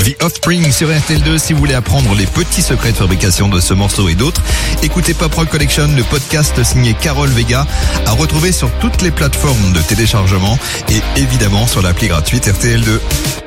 The Offspring sur RTL2 si vous voulez apprendre les petits secrets de fabrication de ce morceau et d'autres. Écoutez Pop Rock Collection, le podcast signé Carole Vega, à retrouver sur toutes les plateformes de téléchargement et évidemment sur l'appli gratuite RTL2.